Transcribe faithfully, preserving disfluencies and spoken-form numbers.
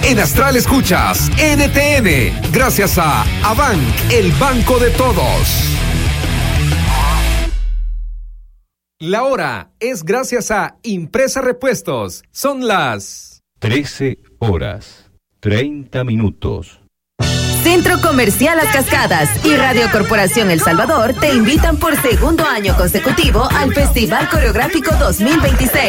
En Astral escuchas N T N, gracias a Abank, el banco de todos. La hora es gracias a Impresa Repuestos. Son las trece horas, treinta minutos. Centro Comercial Las Cascadas y Radio Corporación El Salvador te invitan por segundo año consecutivo al Festival Coreográfico dos mil veintiséis.